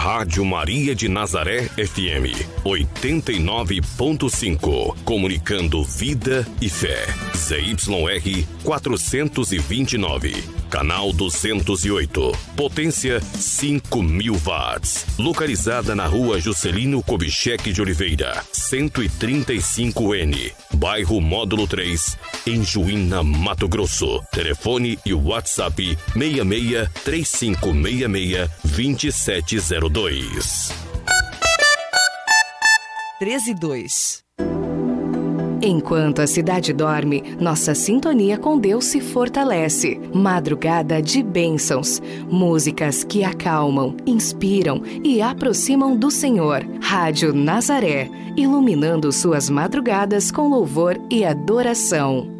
Rádio Maria de Nazaré FM 89.5. Comunicando vida e fé. ZYR 429. Canal 208. Potência 5.000 watts. Localizada na Rua Juscelino Kubitschek de Oliveira, 135N. Bairro Módulo 3, em Juína, Mato Grosso. Telefone e WhatsApp 66 3566 2702. 13:02. Enquanto a cidade dorme, nossa sintonia com Deus se fortalece. Madrugada de bênçãos. Músicas que acalmam, inspiram e aproximam do Senhor. Rádio Nazaré, iluminando suas madrugadas com louvor e adoração.